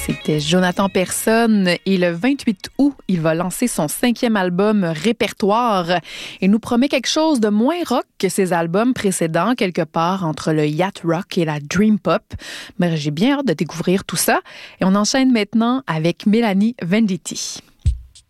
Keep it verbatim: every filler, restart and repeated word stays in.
C'était Jonathan Persson et le vingt-huit août, il va lancer son cinquième album Répertoire et nous promet quelque chose de moins rock que ses albums précédents, quelque part entre le yacht rock et la dream pop. Mais j'ai bien hâte de découvrir tout ça et on enchaîne maintenant avec Mélanie Venditti.